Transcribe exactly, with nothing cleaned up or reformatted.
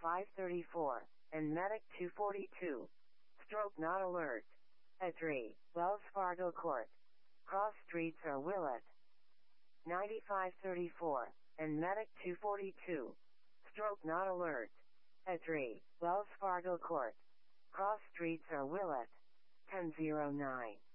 five thirty-four, and Medic two forty-two. Stroke not alert. At three, Wells Fargo Court. Cross streets are Willett. ninety-five thirty-four, and Medic two forty-two. Stroke not alert. At three, Wells Fargo Court. Cross streets are Willett. ten oh nine.